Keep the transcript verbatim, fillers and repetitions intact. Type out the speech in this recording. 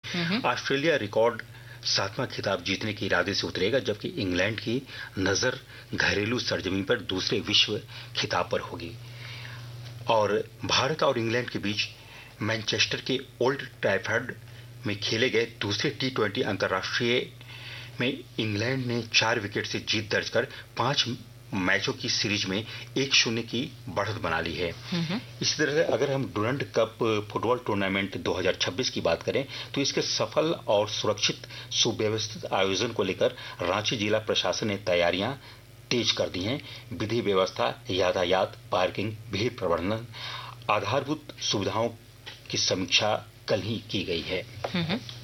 Australia record सातवां खिताब जीतने के इरादे से उतरेगा, जबकि इंग्लैंड की नजर घरेलू सरजमीन पर दूसरे विश्व खिताब पर होगी। और भारत और इंग्लैंड के बीच मैनचेस्टर के ओल्ड ट्रैफर्ड में खेले गए दूसरे टी ट्वेंटी अंतर्राष्ट्रीय में इंग्लैंड ने चार विकेट से जीत दर्ज कर पांच मैचों की सीरीज में एक शून्य की बढ़त बना ली है। इसी तरह अगर हम डुरंड कप फुटबॉल टूर्नामेंट दो हज़ार छब्बीस की बात करें तो इसके सफल और सुरक्षित सुव्यवस्थित आयोजन को लेकर रांची जिला प्रशासन ने तैयारियां तेज कर दी हैं। विधि व्यवस्था, यातायात, पार्किंग, भीड़ प्रबंधन, आधारभूत सुविधाओं की समीक्षा कल ही की गई है।